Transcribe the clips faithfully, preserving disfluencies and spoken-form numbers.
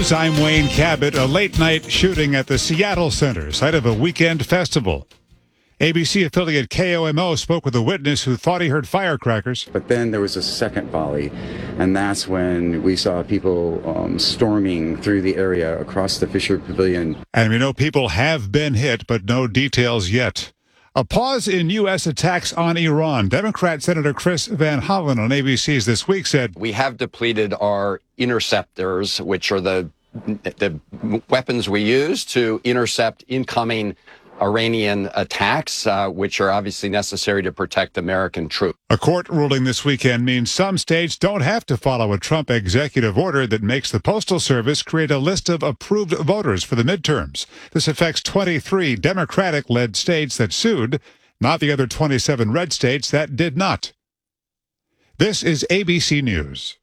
I'm Wayne Cabot. A late-night shooting at the Seattle Center, site of a weekend festival. A B C affiliate K O M O spoke with a witness who thought he heard firecrackers. But then there was a second volley, and that's when we saw people um, storming through the area across the Fisher Pavilion. And we know people have been hit, but no details yet. A pause in U S attacks on Iran. Democrat Senator Chris Van Hollen on A B C's This Week said, "We have depleted our interceptors, which are the the weapons we use to intercept incoming Iranian attacks, uh, which are obviously necessary to protect American troops." A court ruling this weekend means some states don't have to follow a Trump executive order that makes the Postal Service create a list of approved voters for the midterms. This affects twenty-three Democratic-led states that sued, not the other twenty-seven red states that did not. This is A B C News.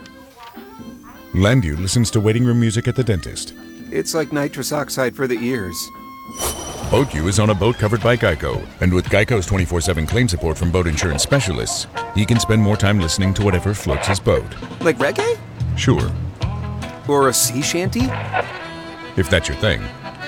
Landview listens to waiting room music at the dentist. It's like nitrous oxide for the ears. BoatU is on a boat covered by Geico, and with Geico's twenty-four seven claim support from boat insurance specialists, he can spend more time listening to whatever floats his boat. Like reggae? Sure. Or a sea shanty? If that's your thing.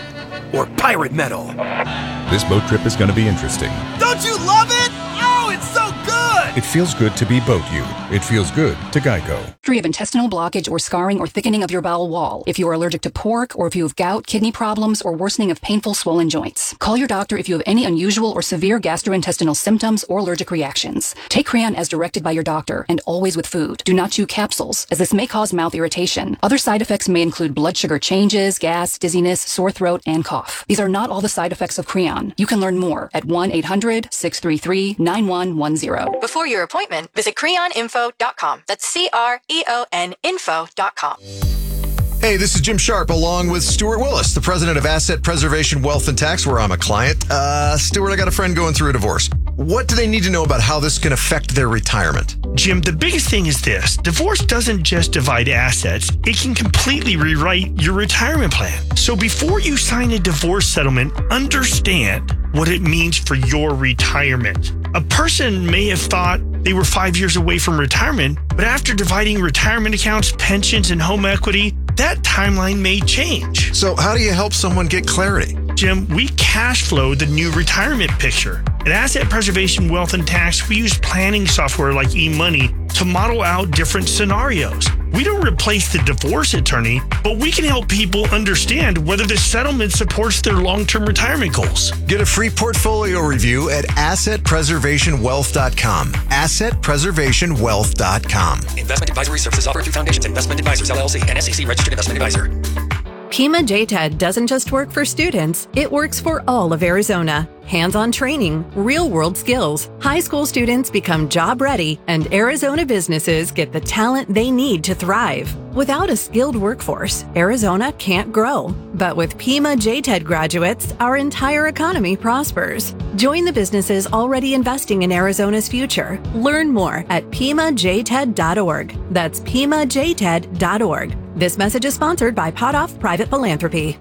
Or pirate metal? This boat trip is going to be interesting. Don't you love it? Oh, it's so good! It feels good to be BoatU. It feels good to Geico. History of intestinal blockage or scarring or thickening of your bowel wall. If you are allergic to pork, or if you have gout, kidney problems, or worsening of painful swollen joints. Call your doctor if you have any unusual or severe gastrointestinal symptoms or allergic reactions. Take Creon as directed by your doctor, and always with food. Do not chew capsules, as this may cause mouth irritation. Other side effects may include blood sugar changes, gas, dizziness, sore throat, and cough. These are not all the side effects of Creon. You can learn more at one eight hundred six three three nine one one zero. Before your appointment, visit creon info dot com. That's C R E O N info dot com. Hey, this is Jim Sharp along with Stuart Willis, the president of Asset Preservation Wealth and Tax, where I'm a client. Uh, Stuart, I got a friend going through a divorce. What do they need to know about how this can affect their retirement? Jim, the biggest thing is this. Divorce doesn't just divide assets. It can completely rewrite your retirement plan. So before you sign a divorce settlement, understand what it means for your retirement. A person may have thought they were five years away from retirement, but after dividing retirement accounts, pensions, and home equity, that timeline may change. So how do you help someone get clarity? Jim, we cash flow the new retirement picture. At Asset Preservation Wealth and Tax, we use planning software like eMoney to model out different scenarios. We don't replace the divorce attorney, but we can help people understand whether the settlement supports their long-term retirement goals. Get a free portfolio review at asset preservation wealth dot com. asset preservation wealth dot com. Investment advisory services offered through Foundations Investment Advisors, L L C, and S E C registered investment advisor. Pima J TED doesn't just work for students, it works for all of Arizona. Hands-on training, real-world skills. High school students become job-ready, and Arizona businesses get the talent they need to thrive. Without a skilled workforce, Arizona can't grow. But with Pima J TED graduates, our entire economy prospers. Join the businesses already investing in Arizona's future. Learn more at pima j ted dot org. That's pima j ted dot org. This message is sponsored by Potoff Private Philanthropy.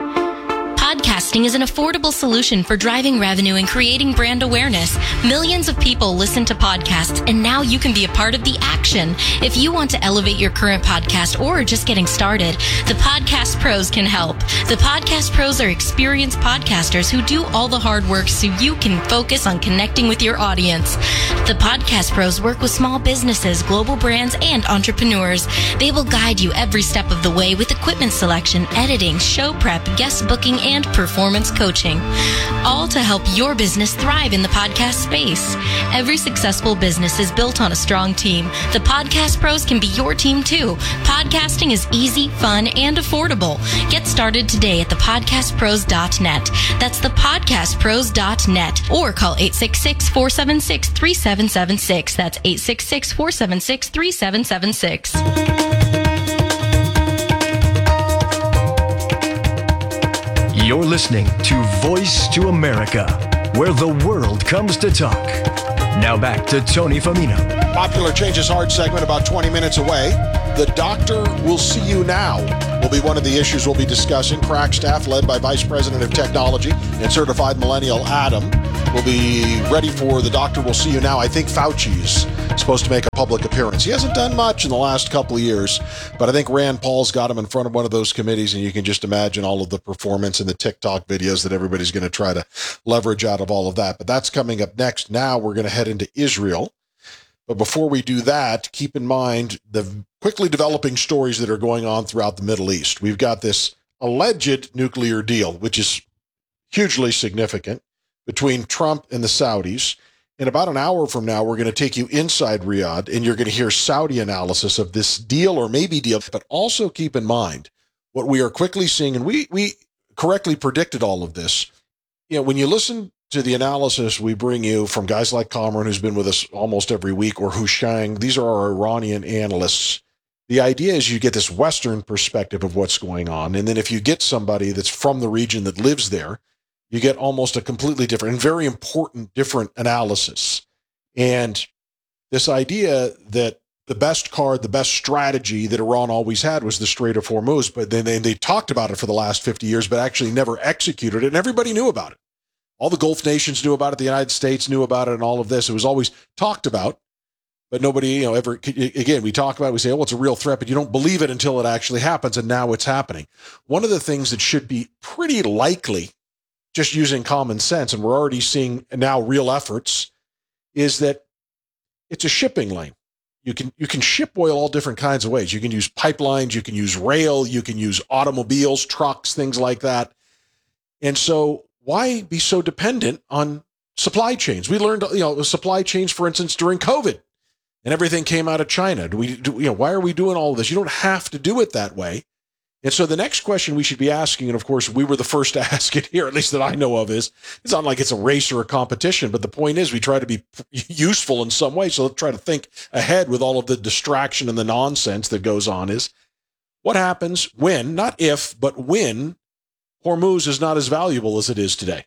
Podcasting is an affordable solution for driving revenue and creating brand awareness. Millions of people listen to podcasts, and now you can be a part of the action. If you want to elevate your current podcast or are just getting started, the Podcast Pros can help. The Podcast Pros are experienced podcasters who do all the hard work so you can focus on connecting with your audience. The Podcast Pros work with small businesses, global brands, and entrepreneurs. They will guide you every step of the way with equipment selection, editing, show prep, guest booking, and performance coaching, all to help your business thrive in the podcast space. Every successful business is built on a strong team. The Podcast Pros can be your team too. Podcasting is easy, fun, and affordable. Get started today at the podcast pros dot net. That's the podcast pros dot net, or call eight six six, four seven six, three seven seven six. That's eight six six, four seven six, three seven seven six. You're listening to Voice to America, where the world comes to talk. Now back to Tony Famino. Popular Changes Hard segment about twenty minutes away. The Doctor Will See You Now will be one of the issues we'll be discussing. Crack staff led by Vice President of Technology and Certified Millennial Adam We'll be ready for the doctor will see you now. I think Fauci's supposed to make a public appearance. He hasn't done much in the last couple of years, but I think Rand Paul's got him in front of one of those committees, and you can just imagine all of the performance and the TikTok videos that everybody's going to try to leverage out of all of that. But that's coming up next. Now we're going to head into Israel. But before we do that, keep in mind the quickly developing stories that are going on throughout the Middle East. We've got this alleged nuclear deal, which is hugely significant, between Trump and the Saudis. In about an hour from now, we're going to take you inside Riyadh, and you're going to hear Saudi analysis of this deal or maybe deal. But also keep in mind what we are quickly seeing, and we we correctly predicted all of this. You know, when you listen to the analysis we bring you from guys like Kamran, who's been with us almost every week, or Hushang, these are our Iranian analysts. The idea is you get this Western perspective of what's going on, and then if you get somebody that's from the region that lives there, you get almost a completely different and very important different analysis. And this idea that the best card, the best strategy that Iran always had was the Strait of Hormuz, but then they, they talked about it for the last fifty years, but actually never executed it, and everybody knew about it. All the Gulf nations knew about it, the United States knew about it, and all of this. It was always talked about, but nobody, you know, ever, again, we talk about it, we say, oh, it's a real threat, but you don't believe it until it actually happens, and now it's happening. One of the things that should be pretty likely, just using common sense, and we're already seeing now real efforts, is that it's a shipping lane. You can you can ship oil all different kinds of ways. You can use pipelines, you can use rail, you can use automobiles, trucks, things like that. And so why be so dependent on supply chains? We learned, you know, supply chains, for instance, during COVID, and everything came out of China. Do we, do, you know, why are we doing all of this? You don't have to do it that way. And so the next question we should be asking, and of course we were the first to ask it here, at least that I know of, is it's not like it's a race or a competition, but the point is we try to be useful in some way. So let's try to think ahead with all of the distraction and the nonsense that goes on is what happens when, not if, but when Hormuz is not as valuable as it is today.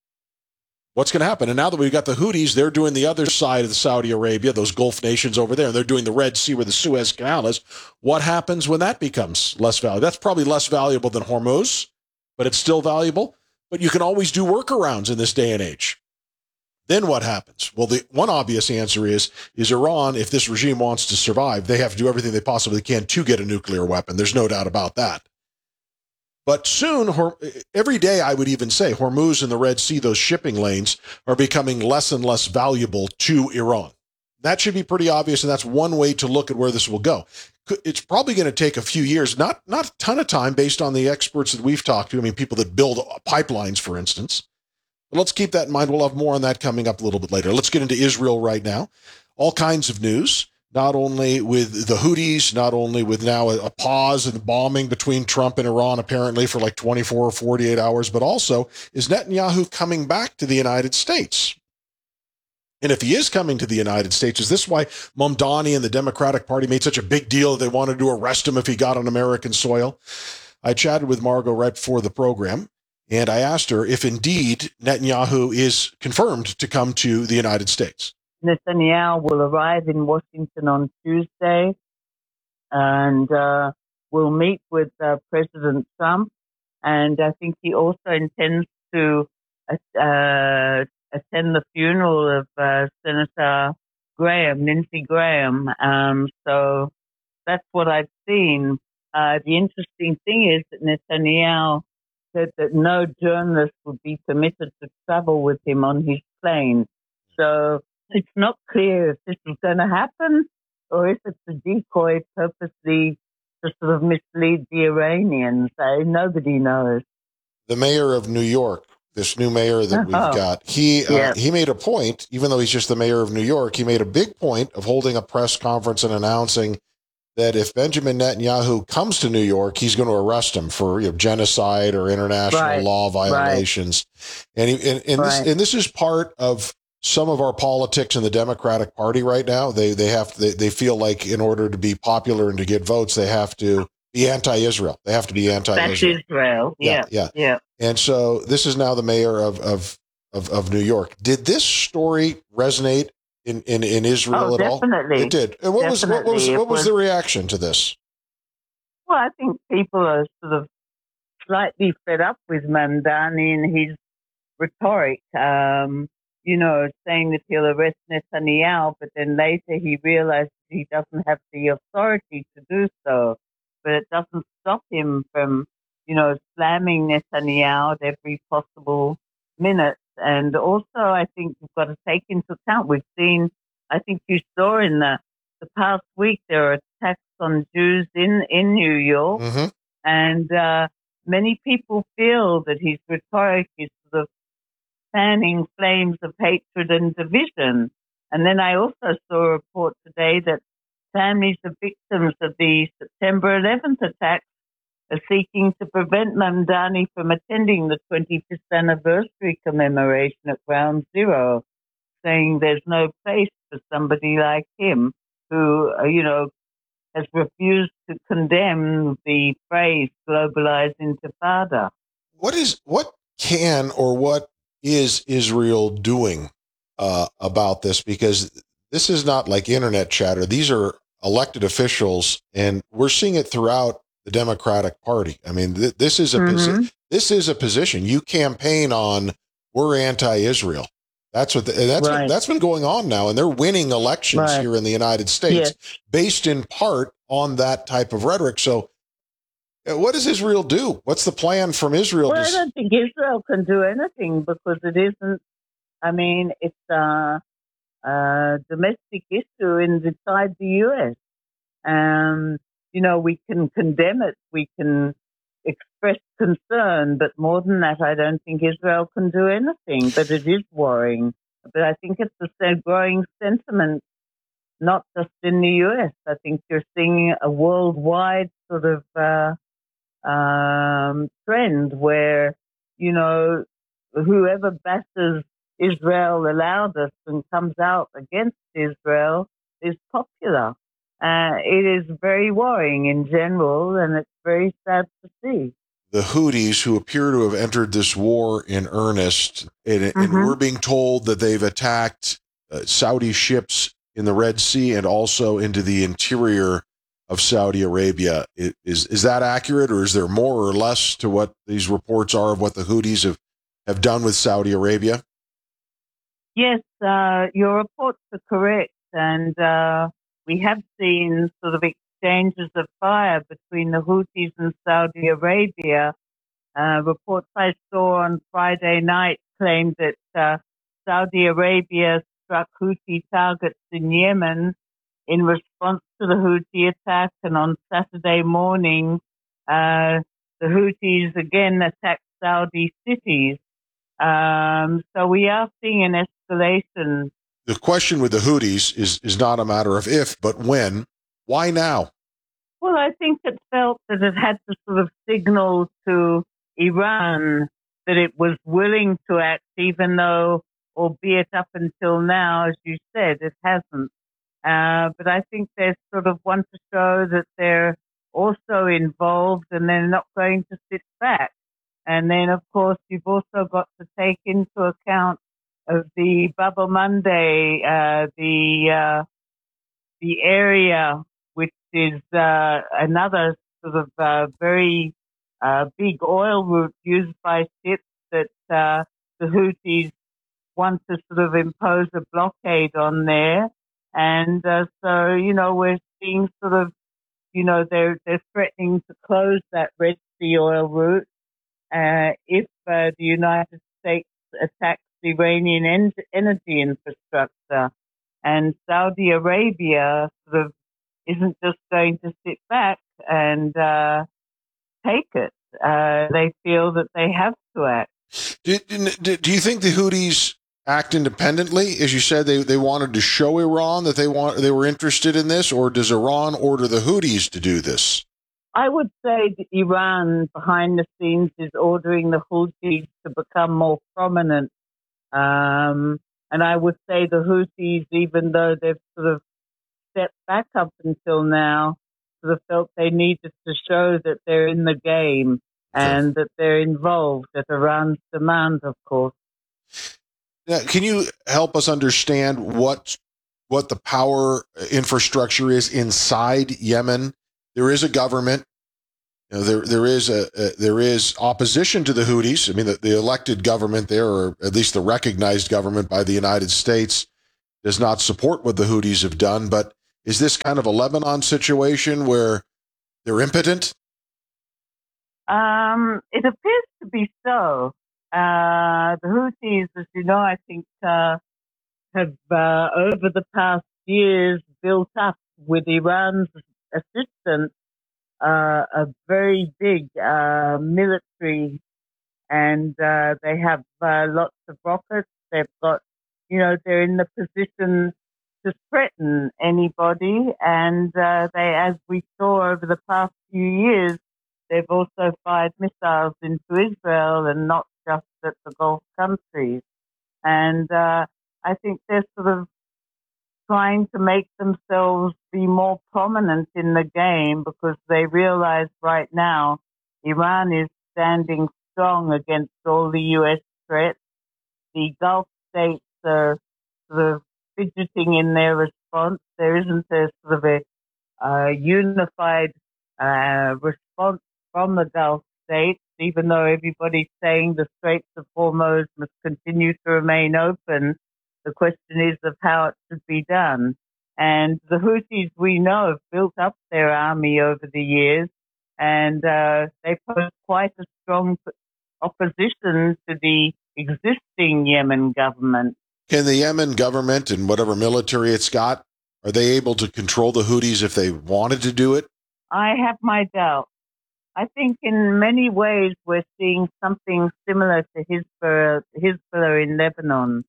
What's going to happen? And now that we've got the Houthis, they're doing the other side of the Saudi Arabia, those Gulf nations over there. They're doing the Red Sea where the Suez Canal is. What happens when that becomes less valuable? That's probably less valuable than Hormuz, but it's still valuable. But you can always do workarounds in this day and age. Then what happens? Well, the one obvious answer is, is Iran, if this regime wants to survive, they have to do everything they possibly can to get a nuclear weapon. There's no doubt about that. But soon, every day I would even say, Hormuz and the Red Sea, those shipping lanes, are becoming less and less valuable to Iran. That should be pretty obvious, and that's one way to look at where this will go. It's probably going to take a few years, not, not a ton of time based on the experts that we've talked to. I mean, people that build pipelines, for instance. But let's keep that in mind. We'll have more on that coming up a little bit later. Let's get into Israel right now. All kinds of news. Not only with the Houthis, not only with now a, a pause in the bombing between Trump and Iran, apparently for like twenty-four or forty-eight hours, but also is Netanyahu coming back to the United States? And if he is coming to the United States, is this why Mamdani and the Democratic Party made such a big deal that they wanted to arrest him if he got on American soil? I chatted with Margot right before the program, and I asked her if indeed Netanyahu is confirmed to come to the United States. Netanyahu will arrive in Washington on Tuesday and uh, will meet with uh, President Trump. And I think he also intends to uh, attend the funeral of uh, Senator Graham, Lindsey Graham. Um, so that's what I've seen. Uh, the interesting thing is that Netanyahu said that no journalist would be permitted to travel with him on his plane. So it's not clear if this is going to happen or if it's a decoy purposely to sort of mislead the Iranians. Uh, nobody knows. The mayor of New York, this new mayor that we've Oh. got, he uh, Yeah. he made a point, even though he's just the mayor of New York, he made a big point of holding a press conference and announcing that if Benjamin Netanyahu comes to New York, he's going to arrest him for you know, genocide or international Right. law Right. violations. And, he, and, and, this, Right. and this is part of some of our politics in the Democratic Party right now. They they have they, they feel like in order to be popular and to get votes, they have to be anti-Israel. They have to be That's anti-Israel. Israel. Yeah, Yeah. yeah. Yeah. And so this is now the mayor of of of, of New York. Did this story resonate in, in, in Israel Oh, at all? definitely. It did. And what was what was Definitely. It what was was- the reaction to this? Well, I think people are sort of slightly fed up with Mamdani and his rhetoric. Um, you know, saying that he'll arrest Netanyahu, but then later he realized he doesn't have the authority to do so. But it doesn't stop him from, you know, slamming Netanyahu at every possible minute. And also, I think you've got to take into account, we've seen, I think you saw in the, the past week, there are attacks on Jews in, in New York. Mm-hmm. And uh, many people feel that his rhetoric is sort of fanning flames of hatred and division. And then I also saw a report today that families of victims of the September eleventh attacks are seeking to prevent Mamdani from attending the twenty-fifth anniversary commemoration at Ground Zero, saying there's no place for somebody like him who, uh, you know, has refused to condemn the phrase globalized intifada. What is what can or what is Israel doing uh, about this? Because this is not like internet chatter. These are elected officials, and we're seeing it throughout the Democratic Party. I mean, th- this is a Mm-hmm. posi- this is a position. You campaign on we're anti-Israel. That's what the, that's Right. what, that's been going on now, and they're winning elections Right. here in the United States Yes. based in part on that type of rhetoric. So, uh, what does Israel do? What's the plan from Israel? Well, to I s- don't think Israel can do anything because it isn't, I mean, it's a, a domestic issue inside the U S. Um, you know, we can condemn it, we can express concern, but more than that, I don't think Israel can do anything. But it is worrying. But I think it's a sa- growing sentiment, not just in the U S. I think you're seeing a worldwide sort of uh, um, trend where, you know, whoever bashes Israel the loudest and comes out against Israel is popular. Uh, it is very worrying in general, and it's very sad to see. the Houthis, who appear to have entered this war in earnest, and, and Mhm. we're being told that they've attacked uh, Saudi ships in the Red Sea and also into the interior of Saudi Arabia. I- Is is that accurate, or is there more or less to what these reports are of what the Houthis have, have done with Saudi Arabia? Yes, uh, your reports are correct, and uh, we have seen sort of exchanges of fire between the Houthis and Saudi Arabia. Uh, reports I saw on Friday night claimed that uh, Saudi Arabia struck Houthi targets in Yemen in response to the Houthi attack, and on Saturday morning, uh, the Houthis again attacked Saudi cities. Um, so we are seeing an escalation. The question with the Houthis is is not a matter of if, but when. Why now? Well, I think it felt that it had to sort of signal to Iran that it was willing to act, even though, albeit up until now, as you said, it hasn't. Uh, but I think they sort of want to show that they're also involved and they're not going to sit back. And then, of course, you've also got to take into account of the Baba Monday, uh, the uh, the area which is uh, another sort of uh, very uh, big oil route used by ships that uh, the Houthis want to sort of impose a blockade on there. And uh, so, you know, we're seeing sort of, you know, they're, they're threatening to close that Red Sea oil route uh, if uh, the United States attacks the Iranian en- energy infrastructure. And Saudi Arabia sort of isn't just going to sit back and uh, take it. Uh, they feel that they have to act. Do, do, do you think the Houthis act independently? As you said, they, they wanted to show Iran that they want they were interested in this, or does Iran order the Houthis to do this? I would say that Iran, behind the scenes, is ordering the Houthis to become more prominent. Um, and I would say the Houthis, even though they've sort of stepped back up until now, sort of felt they needed to show that they're in the game and that they're involved at Iran's demand, of course. Now, can you help us understand what what the power infrastructure is inside Yemen? There is a government, you know, there there is a, a there is opposition to the Houthis. I mean, the, the elected government there, or at least the recognized government by the United States, does not support what the Houthis have done. But is this kind of a Lebanon situation where they're impotent? Um, it appears to be so. Uh, the Houthis, as you know, I think, uh, have uh, over the past years built up with Iran's assistance uh, a very big uh, military, and uh, they have uh, lots of rockets. They've got, you know, they're in the position to threaten anybody, and uh, they, as we saw over the past few years, they've also fired missiles into Israel and not just at the Gulf countries. And uh, I think they're sort of trying to make themselves be more prominent in the game because they realize right now Iran is standing strong against all the U S threats. The Gulf states are sort of fidgeting in their response. There isn't a sort of a uh, unified uh, response from the Gulf states, even though everybody's saying the Straits of Hormuz must continue to remain open. The question is of how it should be done. And the Houthis, we know, have built up their army over the years, and uh, they pose quite a strong opposition to the existing Yemen government. Can the Yemen government and whatever military it's got, are they able to control the Houthis if they wanted to do it? I have my doubts. I think in many ways we're seeing something similar to Hezbollah, Hezbollah in Lebanon.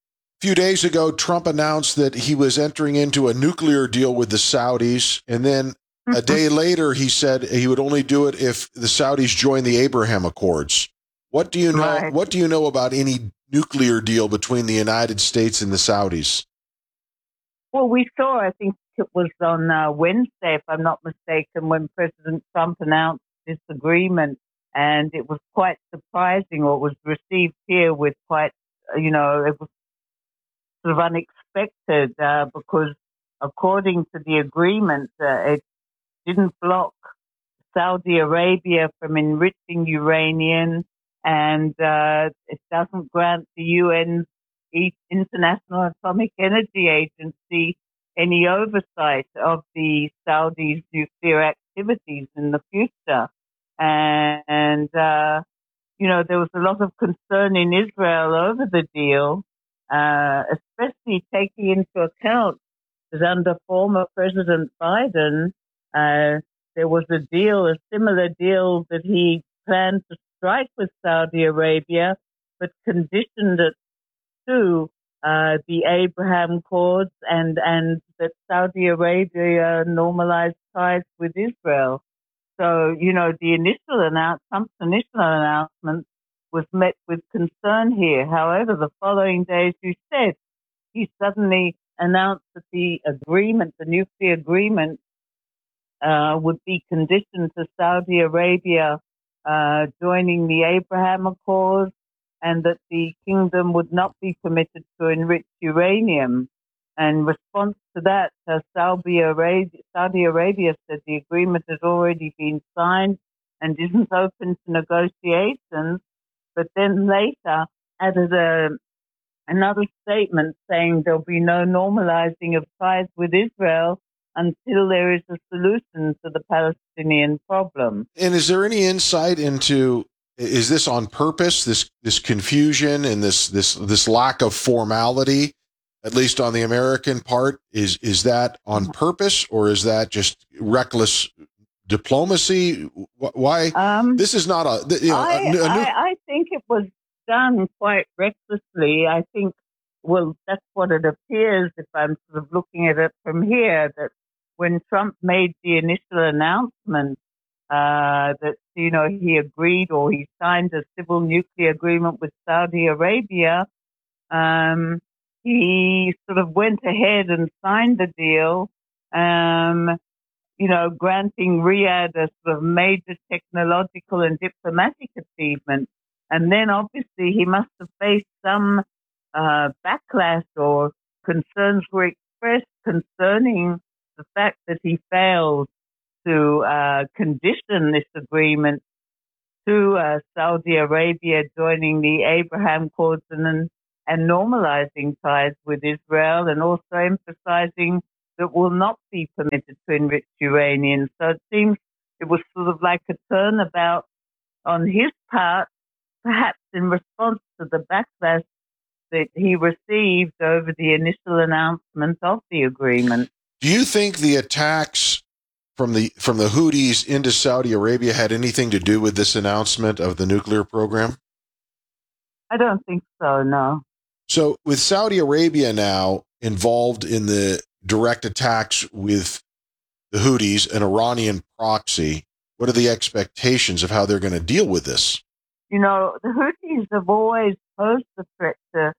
A few days ago, Trump announced that he was entering into a nuclear deal with the Saudis, and then a day later he said he would only do it if the Saudis join the Abraham Accords. What do you know? Right. What do you know about any nuclear deal between the United States and the Saudis? Well, we saw, I think it was on uh, Wednesday, if I'm not mistaken, when President Trump announced this agreement, and it was quite surprising, or it was received here with quite, you know, it was sort of unexpected uh, because according to the agreement, uh, it didn't block Saudi Arabia from enriching uranium, and uh, it doesn't grant the U N's International Atomic Energy Agency any oversight of the Saudis' nuclear activities in the future. And, uh, you know, there was a lot of concern in Israel over the deal, uh, especially taking into account that under former President Biden, uh, there was a deal, a similar deal that he planned to strike with Saudi Arabia, but conditioned it to uh, the Abraham Accords and, and that Saudi Arabia normalized ties with Israel. So, you know, the initial announce, Trump's initial announcement was met with concern here. However, the following day, as you said, he suddenly announced that the agreement, the nuclear agreement, uh, would be conditioned to Saudi Arabia uh, joining the Abraham Accords, and that the kingdom would not be permitted to enrich uranium. And in response to that, uh, Saudi Arabia, Saudi Arabia said the agreement has already been signed and isn't open to negotiations, but then later added a, another statement saying there'll be no normalizing of ties with Israel until there is a solution to the Palestinian problem. And is there any insight into, is this on purpose, this this confusion and this this this lack of formality, at least on the American part? Is is that on purpose, or is that just reckless diplomacy? Why? Um, this is not a, you know, I, a, a new- I, I think it was done quite recklessly. I think, well, that's what it appears if I'm sort of looking at it from here, that when Trump made the initial announcement uh, that, you know, he agreed or he signed a civil nuclear agreement with Saudi Arabia, um, he sort of went ahead and signed the deal, um, you know, granting Riyadh a sort of major technological and diplomatic achievement. And then obviously he must have faced some uh, backlash, or concerns were expressed concerning the fact that he failed to uh, condition this agreement to uh, Saudi Arabia joining the Abraham Accords and, and normalizing ties with Israel, and also emphasizing that will not be permitted to enrich uranium. So it seems it was sort of like a turnabout on his part, perhaps in response to the backlash that he received over the initial announcement of the agreement. Do you think the attacks from the from the Houthis into Saudi Arabia had anything to do with this announcement of the nuclear program? I don't think so, no. So with Saudi Arabia now involved in the direct attacks with the Houthis, an Iranian proxy, what are the expectations of how they're going to deal with this? You know, the Houthis have always posed a threat to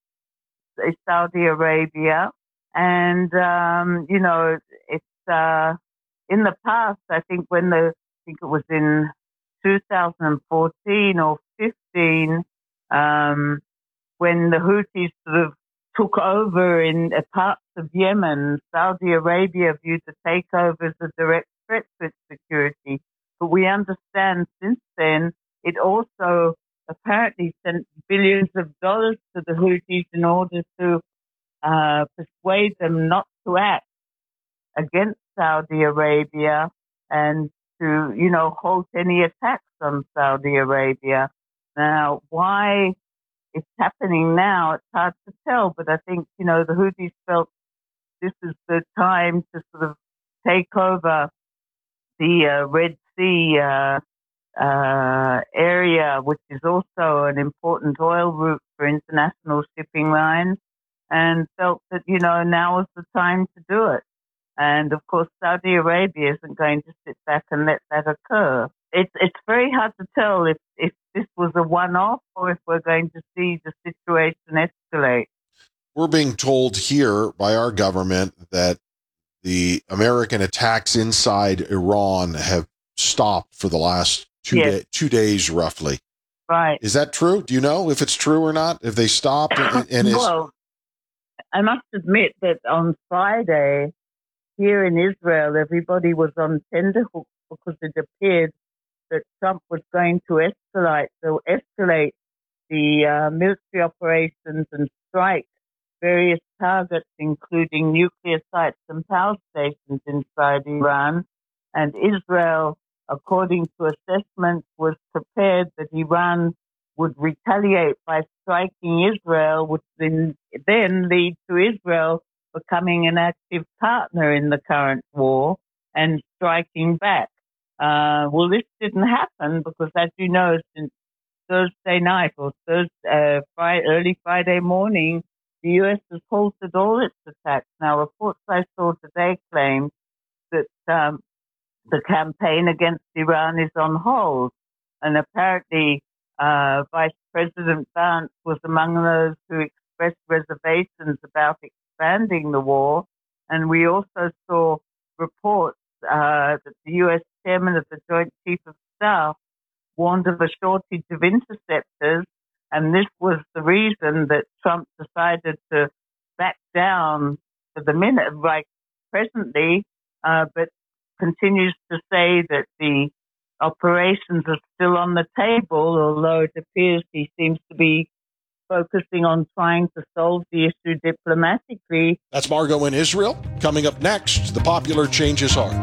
Saudi Arabia. And, um, you know, it's uh, in the past, I think when the, I think it was in two thousand fourteen or fifteen, um, when the Houthis sort of took over in parts of Yemen, Saudi Arabia viewed the takeover as a direct threat to its security. But we understand since then, it also apparently sent billions of dollars to the Houthis in order to uh, persuade them not to act against Saudi Arabia and to, you know, halt any attacks on Saudi Arabia. Now, why it's happening now, it's hard to tell, but I think, you know, the Houthis felt this is the time to sort of take over the uh, Red Sea uh, uh, area, which is also an important oil route for international shipping lines, and felt that, you know, now is the time to do it. And of course, Saudi Arabia isn't going to sit back and let that occur. It's it's very hard to tell if, if this was a one-off or if we're going to see the situation escalate. We're being told here by our government that the American attacks inside Iran have stopped for the last two, Yes. day, two days, roughly. Right. Is that true? Do you know if it's true or not? If they stopped? And, and is, Well, I must admit that on Friday, here in Israel, everybody was on tenterhooks because it appeared that Trump was going to escalate, so escalate the uh, military operations and strike various targets, including nuclear sites and power stations inside Iran. And Israel, according to assessments, was prepared that Iran would retaliate by striking Israel, which then, then lead to Israel becoming an active partner in the current war and striking back. Uh, well, this didn't happen because, as you know, since Thursday night or Thursday, uh, Friday, early Friday morning, the U S has halted all its attacks. Now, reports I saw today claim that um, the campaign against Iran is on hold, and apparently uh, Vice President Vance was among those who expressed reservations about expanding the war. And we also saw reports uh, that the U S chairman of the Joint Chief of Staff warned of a shortage of interceptors, and this was the reason that Trump decided to back down for the minute, right presently, uh, but continues to say that the operations are still on the table, although it appears he seems to be focusing on trying to solve the issue diplomatically. That's Margot in Israel. Coming up next, the popular Changes Heart.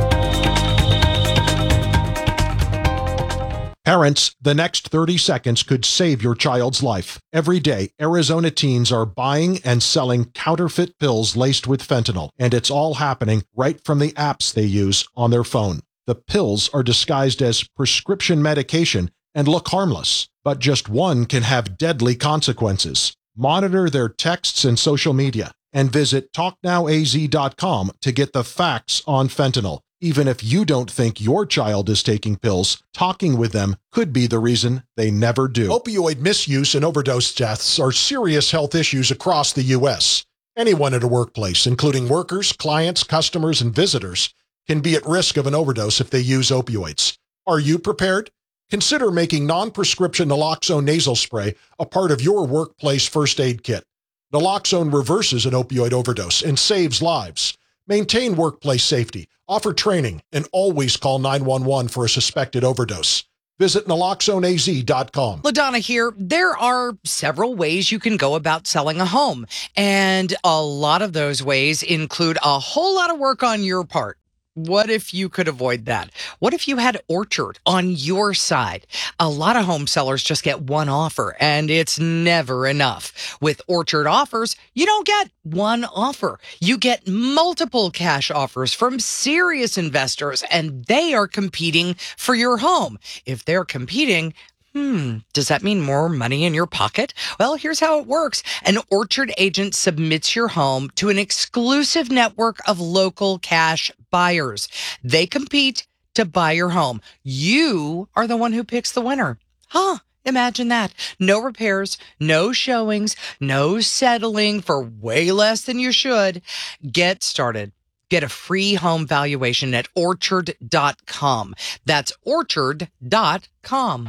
Parents, the next thirty seconds could save your child's life. Every day, Arizona teens are buying and selling counterfeit pills laced with fentanyl, and it's all happening right from the apps they use on their phone. The pills are disguised as prescription medication and look harmless, but just one can have deadly consequences. Monitor their texts and social media, and visit talk now A Z dot com to get the facts on fentanyl. Even if you don't think your child is taking pills, talking with them could be the reason they never do. Opioid misuse and overdose deaths are serious health issues across the U S. Anyone at a workplace, including workers, clients, customers, and visitors, can be at risk of an overdose if they use opioids. Are you prepared? Consider making non-prescription naloxone nasal spray a part of your workplace first aid kit. Naloxone reverses an opioid overdose and saves lives. Maintain workplace safety, offer training, and always call nine one one for a suspected overdose. Visit naloxone A Z dot com. LaDonna here. There are several ways you can go about selling a home, and a lot of those ways include a whole lot of work on your part. What if you could avoid that? What if you had Orchard on your side? A lot of home sellers just get one offer, and it's never enough. With Orchard offers, you don't get one offer. You get multiple cash offers from serious investors, and they are competing for your home. If they're competing, Hmm, does that mean more money in your pocket? Well, here's how it works. An Orchard agent submits your home to an exclusive network of local cash buyers. They compete to buy your home. You are the one who picks the winner. Huh? Imagine that. No repairs, no showings, no settling for way less than you should. Get started. Get a free home valuation at orchard dot com. That's orchard dot com.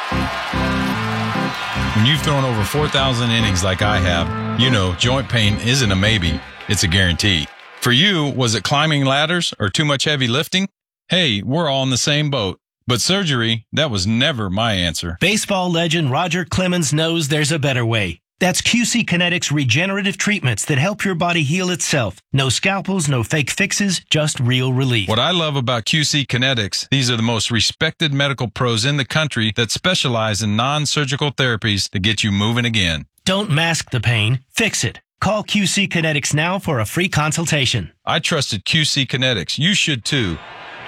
When you've thrown over four thousand innings like I have, you know joint pain isn't a maybe, it's a guarantee. For you, was it climbing ladders or too much heavy lifting? Hey, we're all in the same boat. But surgery, that was never my answer. Baseball legend Roger Clemens knows there's a better way. That's Q C Kinetics regenerative treatments that help your body heal itself. No scalpels, no fake fixes, just real relief. What I love about Q C Kinetics, these are the most respected medical pros in the country that specialize in non-surgical therapies that get you moving again. Don't mask the pain, fix it. Call Q C Kinetics now for a free consultation. I trusted Q C Kinetics. You should too.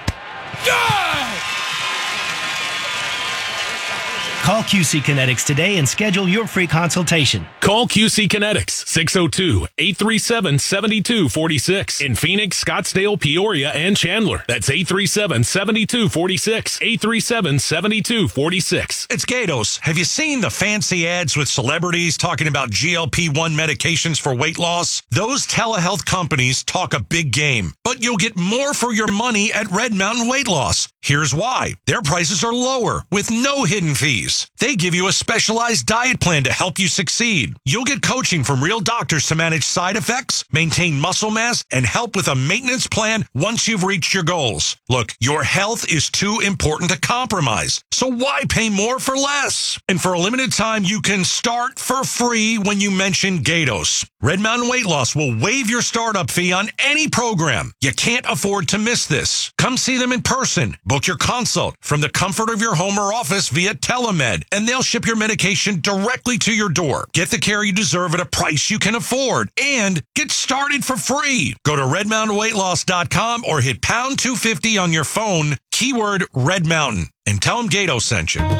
Call Q C Kinetics today and schedule your free consultation. Call Q C Kinetics, six oh two, eight three seven, seven two four six. In Phoenix, Scottsdale, Peoria, and Chandler. That's eight three seven, seven two four six. eight three seven, seven two four six. It's Gatos. Have you seen the fancy ads with celebrities talking about G L P one medications for weight loss? Those telehealth companies talk a big game, but you'll get more for your money at Red Mountain Weight Loss. Here's why. Their prices are lower with no hidden fees. They give you a specialized diet plan to help you succeed. You'll get coaching from real doctors to manage side effects, maintain muscle mass, and help with a maintenance plan once you've reached your goals. Look, your health is too important to compromise, so why pay more for less? And for a limited time, you can start for free when you mention Gatos. Red Mountain Weight Loss will waive your startup fee on any program. You can't afford to miss this. Come see them in person. Book your consult from the comfort of your home or office via Telemed, and they'll ship your medication directly to your door. Get the care you deserve at a price you can afford and get started for free. Go to red mountain weight loss dot com or hit pound two fifty on your phone, keyword Red Mountain, and tell them Gato sent you.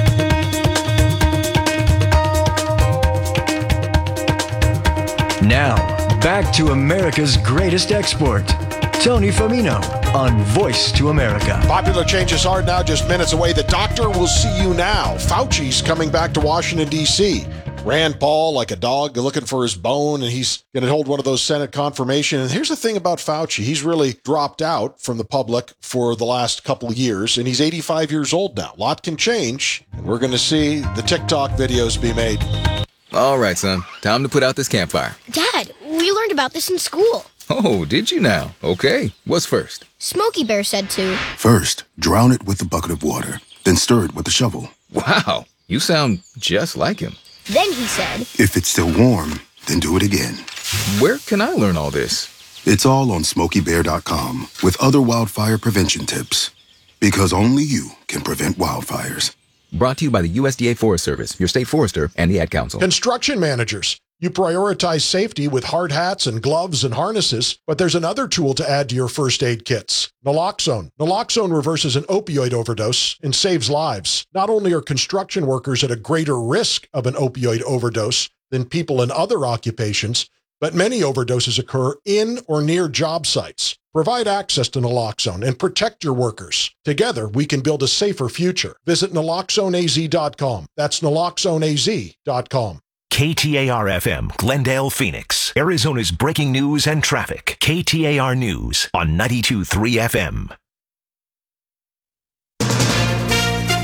Now, back to America's greatest export, Tony Famino on Voice to America. Popular changes are now just minutes away. The doctor will see you now. Fauci's coming back to Washington, D C Rand Paul, like a dog looking for his bone, and he's going to hold one of those Senate confirmation. And here's the thing about Fauci. He's really dropped out from the public for the last couple of years, and he's eighty-five years old now. A lot can change, and we're going to see the TikTok videos be made. All right, son. Time to put out this campfire. Dad, we learned about this in school. Oh, did you now? Okay. What's first? Smokey Bear said to. First, drown it with a bucket of water, then stir it with a shovel. Wow, you sound just like him. Then he said. If it's still warm, then do it again. Where can I learn all this? It's all on smokey bear dot com with other wildfire prevention tips. Because only you can prevent wildfires. Brought to you by the U S D A Forest Service, your state forester, and the Ad Council. Construction managers. You prioritize safety with hard hats and gloves and harnesses, but there's another tool to add to your first aid kits. Naloxone. Naloxone reverses an opioid overdose and saves lives. Not only are construction workers at a greater risk of an opioid overdose than people in other occupations, but many overdoses occur in or near job sites. Provide access to naloxone and protect your workers. Together, we can build a safer future. Visit naloxone A Z dot com. That's naloxone A Z dot com. K T A R F M, Glendale, Phoenix, Arizona's breaking news and traffic. K T A R News on ninety-two point three F M.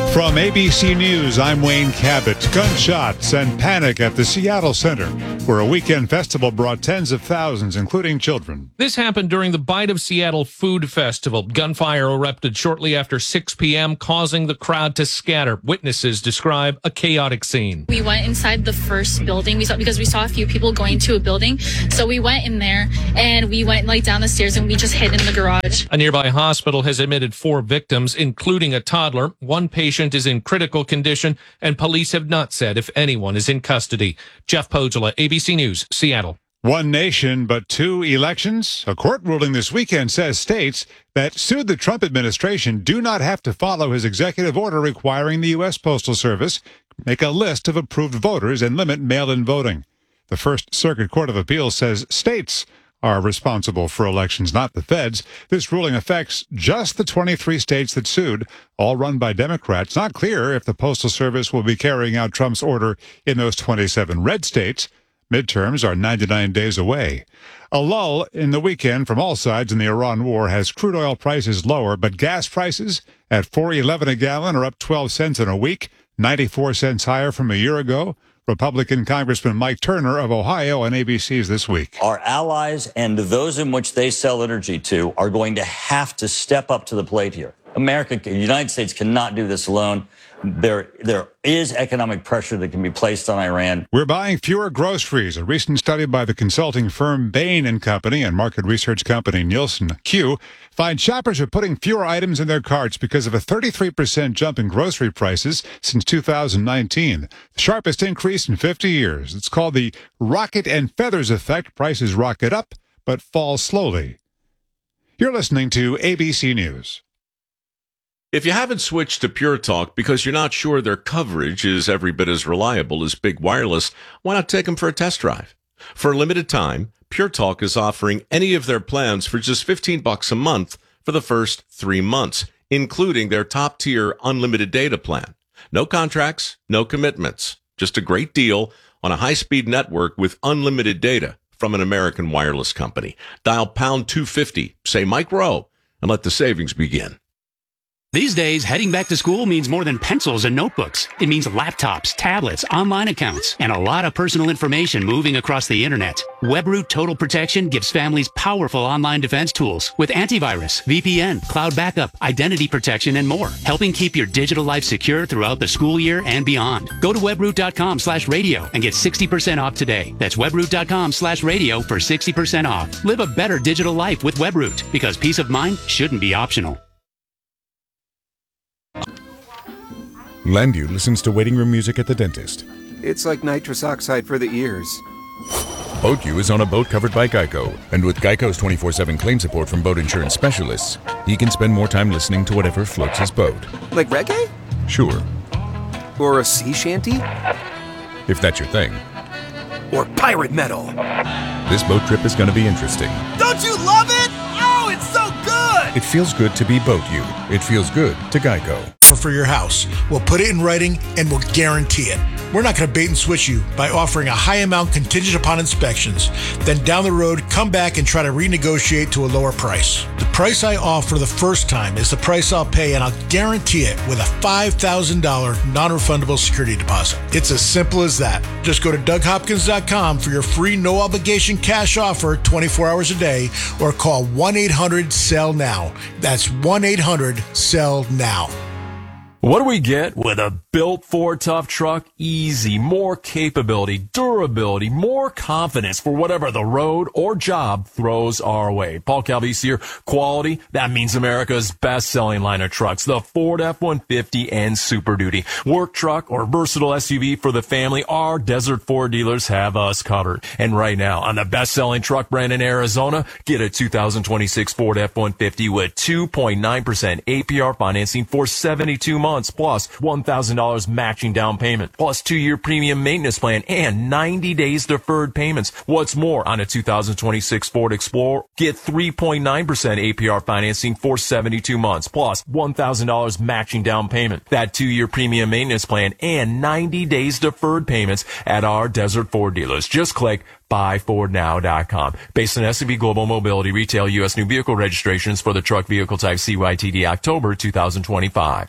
From A B C News, I'm Wayne Cabot. Gunshots and panic at the Seattle Center, where a weekend festival brought tens of thousands, including children. This happened during the Bite of Seattle Food Festival. Gunfire erupted shortly after six p.m., causing the crowd to scatter. Witnesses describe a chaotic scene. We went inside the first building we saw because we saw a few people going to a building. So we went in there and we went like down the stairs and we just hid in the garage. A nearby hospital has admitted four victims, including a toddler. One patient is in critical condition, and police have not said if anyone is in custody. Jeff Pogela, A B C News, Seattle. One nation, but two elections? A court ruling this weekend says states that sued the Trump administration do not have to follow his executive order requiring the U S Postal Service make a list of approved voters and limit mail-in voting. The First Circuit Court of Appeals says states are responsible for elections, not the feds. This ruling affects just the twenty-three states that sued, all run by Democrats. Not clear if the Postal Service will be carrying out Trump's order in those twenty-seven red states. Midterms are ninety-nine days away. A lull in the weekend from all sides in the Iran war has crude oil prices lower, but gas prices at four eleven a gallon are up twelve cents in a week, ninety-four cents higher from a year ago. Republican Congressman Mike Turner of Ohio on A B C's This Week. Our allies and those in which they sell energy to are going to have to step up to the plate here. America, the United States cannot do this alone. There, there is economic pressure that can be placed on Iran. We're buying fewer groceries. A recent study by the consulting firm Bain and Company and market research company Nielsen Q finds shoppers are putting fewer items in their carts because of a thirty-three percent jump in grocery prices since two thousand nineteen, the sharpest increase in fifty years. It's called the rocket and feathers effect. Prices rocket up, but fall slowly. You're listening to A B C News. If you haven't switched to Pure Talk because you're not sure their coverage is every bit as reliable as Big Wireless, why not take them for a test drive? For a limited time, Pure Talk is offering any of their plans for just fifteen bucks a month for the first three months, including their top-tier unlimited data plan. No contracts, no commitments, just a great deal on a high-speed network with unlimited data from an American wireless company. Dial pound two fifty, say Mike Rowe, and let the savings begin. These days, heading back to school means more than pencils and notebooks. It means laptops, tablets, online accounts, and a lot of personal information moving across the internet. WebRoot Total Protection gives families powerful online defense tools with antivirus, V P N, cloud backup, identity protection, and more, helping keep your digital life secure throughout the school year and beyond. Go to webroot.com slash radio and get sixty percent off today. That's webroot.com slash radio for sixty percent off. Live a better digital life with WebRoot, because peace of mind shouldn't be optional. Landview listens to waiting room music at the dentist. It's like nitrous oxide for the ears. BoatU is on a boat covered by Geico, and with Geico's twenty-four seven claim support from boat insurance specialists, he can spend more time listening to whatever floats his boat. Like reggae? Sure. Or a sea shanty? If that's your thing. Or pirate metal? This boat trip is going to be interesting. Don't you love it? Oh, it's so good! It feels good to be BoatU. It feels good to Geico. For your house. We'll put it in writing and we'll guarantee it. We're not going to bait and switch you by offering a high amount contingent upon inspections. Then down the road, come back and try to renegotiate to a lower price. The price I offer the first time is the price I'll pay, and I'll guarantee it with a five thousand dollars non-refundable security deposit. It's as simple as that. Just go to Doug Hopkins dot com for your free no-obligation cash offer twenty-four hours a day, or call one eight hundred sell now. That's one eight hundred sell now. What do we get with a built Ford Tough truck? Easy, more capability, durability, more confidence for whatever the road or job throws our way. Paul Calvese here. Quality, that means America's best-selling line of trucks, the Ford F one fifty and Super Duty. Work truck or versatile S U V for the family, our Desert Ford dealers have us covered. And right now, on the best-selling truck brand in Arizona, get a two thousand twenty-six Ford F one fifty with two point nine percent A P R financing for seventy-two months. Months plus one thousand dollars matching down payment plus two-year premium maintenance plan and ninety days deferred payments. What's more, on a two thousand twenty-six Ford Explorer, get three point nine percent A P R financing for seventy-two months plus one thousand dollars matching down payment, that two-year premium maintenance plan, and ninety days deferred payments at our Desert Ford dealers. Just click buy ford now dot com. Based on S and P Global Mobility Retail U S new vehicle registrations for the truck vehicle type C Y T D October two thousand twenty-five. Hey, it's Mike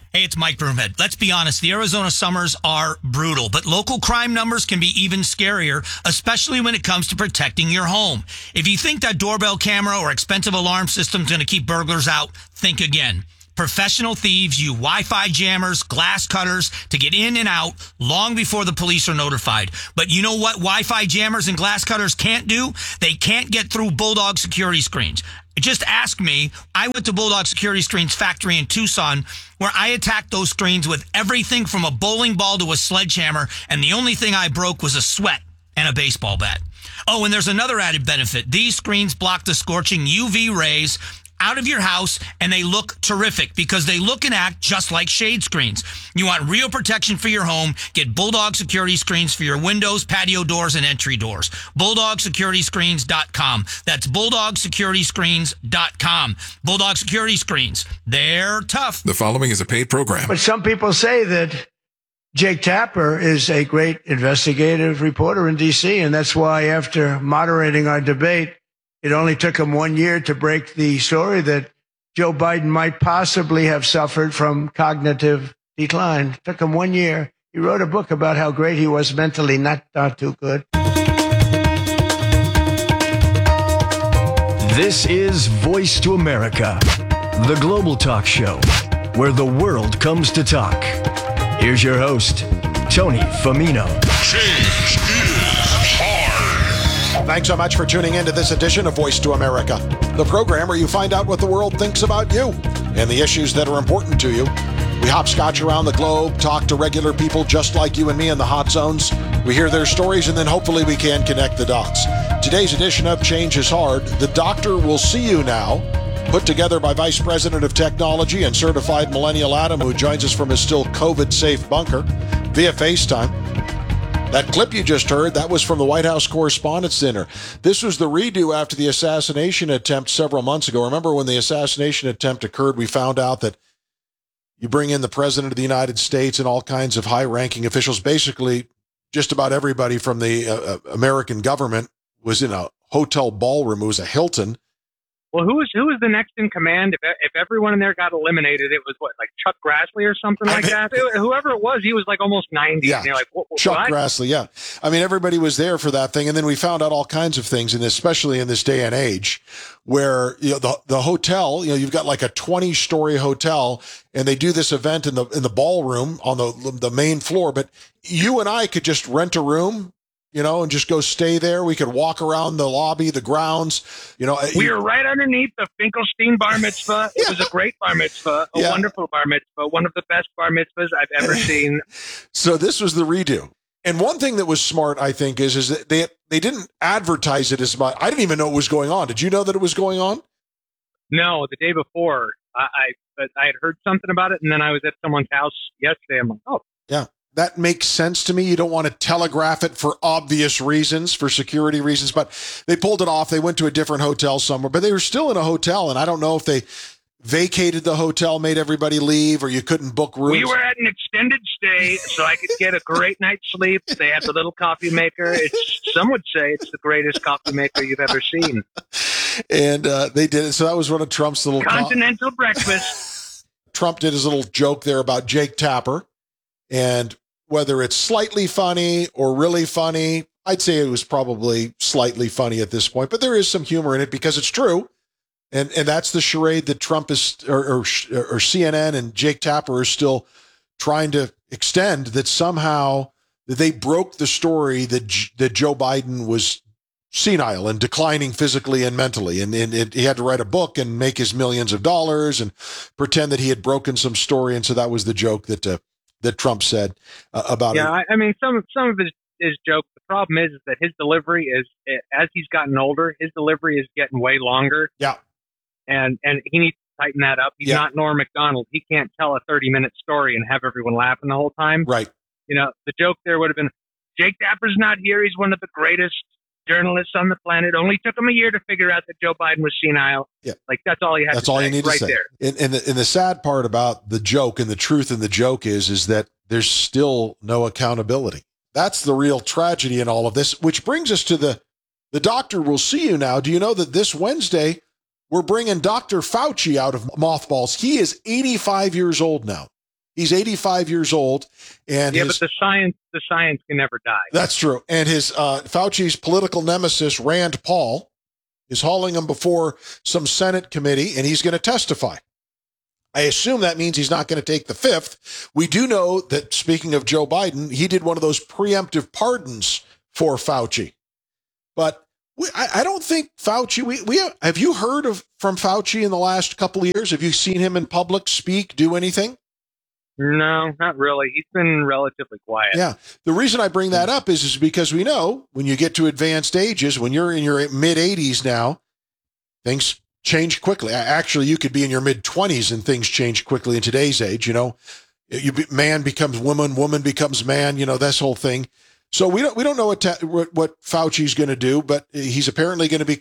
Mike Broomhead. Let's be honest, the Arizona summers are brutal, but local crime numbers can be even scarier, especially when it comes to protecting your home. If you think that doorbell camera or expensive alarm system is going to keep burglars out, think again. Professional thieves use Wi-Fi jammers, glass cutters to get in and out long before the police are notified. But you know what Wi-Fi jammers and glass cutters can't do? They can't get through Bulldog security screens. Just ask me. I went to Bulldog Security Screens factory in Tucson, where I attacked those screens with everything from a bowling ball to a sledgehammer, and the only thing I broke was a sweat and a baseball bat. Oh, and there's another added benefit. These screens block the scorching U V rays out of your house, and they look terrific because they look and act just like shade screens. You want real protection for your home? Get Bulldog Security Screens for your windows, patio doors, and entry doors. bulldog security screens dot com. That's bulldog security screens dot com. Bulldog Security Screens. They're tough. The following is a paid program. But some people say that Jake Tapper is a great investigative reporter in D C, and that's why after moderating our debate, it only took him one year to break the story that Joe Biden might possibly have suffered from cognitive decline. It took him one year. He wrote a book about how great he was mentally, not, not too good. This is Voice to America, the global talk show where the world comes to talk. Here's your host, Tony Famino. Change is hard. Thanks so much for tuning in to this edition of Voice to America, the program where you find out what the world thinks about you and the issues that are important to you. We hopscotch around the globe, talk to regular people just like you and me in the hot zones. We hear their stories, and then hopefully we can connect the dots. Today's edition of Change is Hard, The Doctor Will See You Now, put together by Vice President of Technology and Certified Millennial Adam, who joins us from his still COVID-safe bunker via FaceTime. That clip you just heard, that was from the White House Correspondents' Dinner. This was the redo after the assassination attempt several months ago. Remember when the assassination attempt occurred, we found out that you bring in the President of the United States and all kinds of high-ranking officials. Basically, just about everybody from the uh, American government was in a hotel ballroom. It was a Hilton. Well, who was who was the next in command? If if everyone in there got eliminated, it was what, like Chuck Grassley or something like that. It, whoever it was, he was like almost ninety. Yeah, and you're like, what, Chuck what? Grassley. Yeah, I mean everybody was there for that thing, and then we found out all kinds of things, and especially in this day and age, where you know the the hotel, you know, you've got like a twenty story hotel, and they do this event in the in the ballroom on the the main floor, but you and I could just rent a room, you know, and just go stay there. We could walk around the lobby, the grounds, you know. We were right underneath the Finkelstein bar mitzvah. It yeah. was a great bar mitzvah, a yeah. wonderful bar mitzvah, one of the best bar mitzvahs I've ever seen. So this was the redo. And one thing that was smart, I think, is, is that they they didn't advertise it as much. I didn't even know it was going on. Did you know that it was going on? No, the day before, I, I, I had heard something about it, and then I was at someone's house yesterday. I'm like, oh. Yeah. That makes sense to me. You don't want to telegraph it for obvious reasons, for security reasons, but they pulled it off. They went to a different hotel somewhere, but they were still in a hotel, and I don't know if they vacated the hotel, made everybody leave, or you couldn't book rooms. We were at an extended stay, so I could get a great night's sleep. They had the little coffee maker. It's some would say it's the greatest coffee maker you've ever seen. And uh, they did it. So that was one of Trump's little continental co- breakfast. Trump did his little joke there about Jake Tapper, and whether it's slightly funny or really funny, I'd say it was probably slightly funny at this point, but there is some humor in it because it's true. And and that's the charade that Trump is, or, or, or C N N and Jake Tapper are still trying to extend, that somehow they broke the story that, that Joe Biden was senile and declining physically and mentally. And, and it, he had to write a book and make his millions of dollars and pretend that he had broken some story. And so that was the joke that, uh, that Trump said uh, about yeah, it. I, I mean, some some of his, his jokes, the problem is, is that his delivery is, as he's gotten older, his delivery is getting way longer. Yeah. And and he needs to tighten that up. He's yeah. not Norm Macdonald. He can't tell a thirty-minute story and have everyone laughing the whole time. Right. You know, the joke there would have been, Jake Tapper's not here. He's one of the greatest journalists on the planet. Only took him a year to figure out that Joe Biden was senile. Yeah. Like, that's all he had That's to all say, you need right to say. there. And, and, the, and the sad part about the joke and the truth in the joke is, is that there's still no accountability. That's the real tragedy in all of this, which brings us to the, the Doctor Will See You Now. Do you know that this Wednesday, we're bringing Doctor Fauci out of mothballs? He is eighty-five years old now. He's eighty-five years old, and yeah, his, but the science, the science can never die. that's true. And his uh, Fauci's political nemesis, Rand Paul, is hauling him before some Senate committee, and he's going to testify. I assume that means he's not going to take the fifth. We do know that, speaking of Joe Biden, he did one of those preemptive pardons for Fauci. But we, I, I don't think Fauci, we, we have, have you heard of from Fauci in the last couple of years? Have you seen him in public speak, do anything? No, not really. He's been relatively quiet. Yeah. The reason I bring that up is, is because we know when you get to advanced ages, when you're in your mid eighties now, things change quickly. Actually, you could be in your mid twenties and things change quickly in today's age. You know, you be, man becomes woman, woman becomes man. You know, this whole thing. So we don't we don't know what ta- what, what Fauci's going to do, but he's apparently going to be